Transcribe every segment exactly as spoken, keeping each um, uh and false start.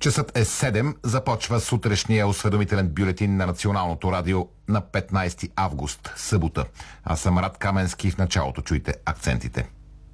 Часът е седем, започва сутрешния осведомителен бюлетин на Националното радио на петнайсети август, събота. Аз съм Рад Каменски, в началото чуйте акцентите.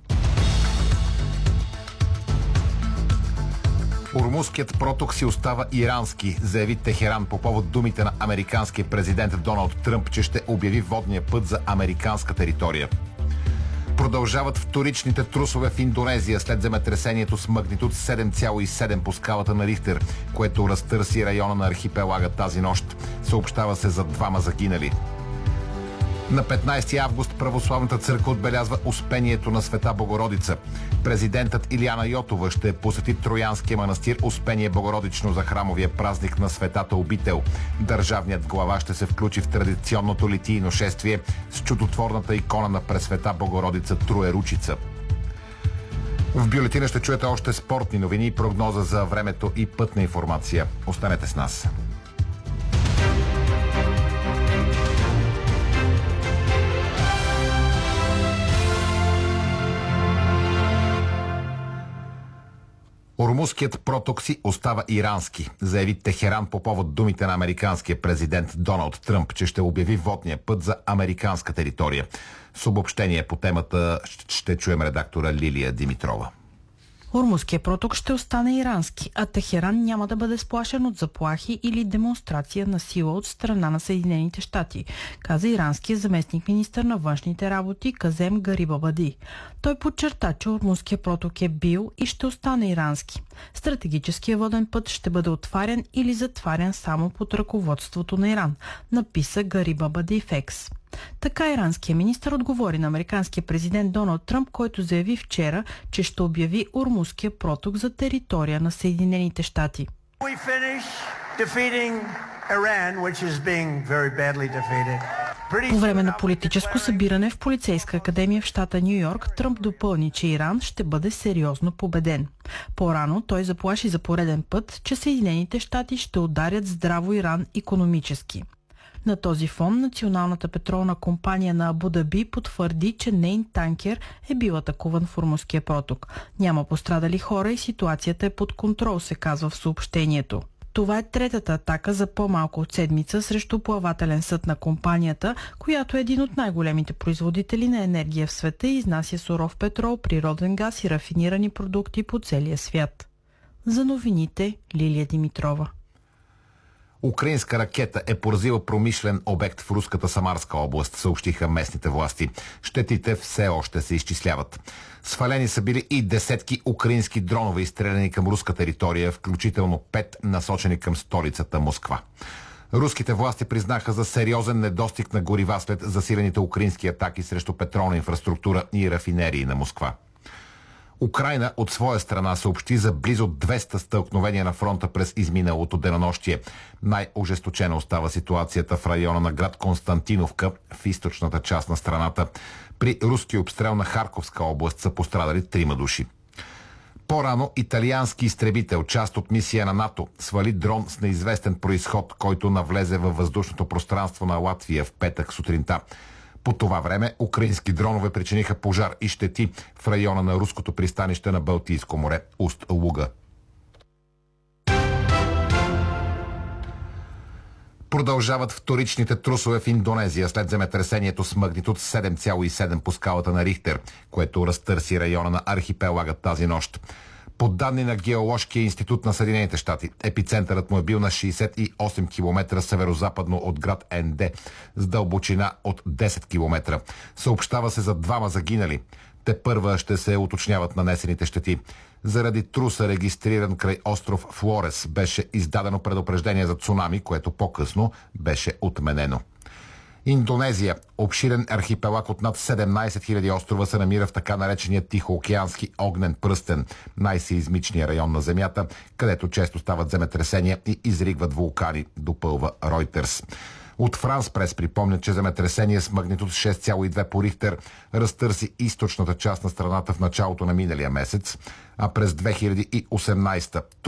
Ормузският проток си остава ирански, заяви Техеран по повод думите на американския президент Доналд Тръмп, че ще обяви водния път за американска територия. Продължават вторичните трусове в Индонезия след земетресението с магнитуд седем цяло и седем по скалата на Рихтер, което разтърси района на архипелага тази нощ. Съобщава се за двама загинали. На петнайсети август Православната църква отбелязва Успението на Света Богородица. Президентът Илияна Йотова ще посети Троянския манастир Успение Богородично за храмовия празник на Светата обител. Държавният глава ще се включи в традиционното литийно шествие с чудотворната икона на Пресвета Богородица Троеручица. В бюлетина ще чуете още спортни новини и прогноза за времето и пътна информация. Останете с нас. Ормузският проток си остава ирански, заяви Техеран по повод думите на американския президент Доналд Тръмп, че ще обяви водния път за американска територия. С обобщение по темата ще чуем редактора Лилия Димитрова. Ормузският проток ще остане ирански, а Техеран няма да бъде сплашен от заплахи или демонстрация на сила от страна на Съединените щати, каза иранският заместник-министър на външните работи Казем Гарибабади. Той подчерта, че Ормузският проток е бил и ще остане ирански. Стратегическият воден път ще бъде отварян или затварян само под ръководството на Иран, написа Гарибабади в Екс. Така иранският министър отговори на американския президент Доналд Тръмп, който заяви вчера, че ще обяви Ормузския проток за територия на Съединените щати. По време на политическо събиране в полицейска академия в щата Ню Йорк, Тръмп допълни, че Иран ще бъде сериозно победен. По-рано той заплаши за пореден път, че Съединените щати ще ударят здраво Иран икономически. На този фон Националната петролна компания на Абу Даби потвърди, че нейн танкер е бил атакуван в Ормузския проток. Няма пострадали хора и ситуацията е под контрол, се казва в съобщението. Това е третата атака за по-малко от седмица срещу плавателен съд на компанията, която е един от най-големите производители на енергия в света и изнася суров петрол, природен газ и рафинирани продукти по целия свят. За новините Лилия Димитрова. Украинска ракета е поразила промишлен обект в руската Самарска област, съобщиха местните власти. Щетите все още се изчисляват. Свалени са били и десетки украински дронове, изстреляни към руска територия, включително пет насочени към столицата Москва. Руските власти признаха за сериозен недостиг на горива след засилените украински атаки срещу петролна инфраструктура и рафинерии на Москва. Украйна от своя страна съобщи за близо двеста стълкновения на фронта през изминалото денонощие. Най-ожесточена остава ситуацията в района на град Константиновка, в източната част на страната. При руски обстрел на Харковска област са пострадали трима души. По-рано италиански изтребител, част от мисия на НАТО, свали дрон с неизвестен произход, който навлезе във въздушното пространство на Латвия в петък сутринта. По това време украински дронове причиниха пожар и щети в района на руското пристанище на Балтийско море Уст-Луга. Продължават вторичните трусове в Индонезия след земетресението с магнитуд седем цяло и седем по скалата на Рихтер, което разтърси района на архипелага тази нощ. По данни на Геоложкия институт на Съединените щати, епицентърът му е бил на шейсет и осем километра северозападно от град Енде, с дълбочина от десет километра. Съобщава се за двама загинали. Те първа ще се уточняват нанесените щети. Заради труса, регистриран край остров Флорес, беше издадено предупреждение за цунами, което по-късно беше отменено. Индонезия, обширен архипелаг от над седемнайсет хиляди острова, се намира в така наречения Тихоокеански огнен пръстен, най-сеизмичния район на Земята, където често стават земетресения и изригват вулкани, допълва Ройтерс. От Франс Прес припомнят, че земетресение с магнитуд шест цяло и две по Рихтер разтърси източната част на страната в началото на миналия месец, а през две хиляди и осемнайсета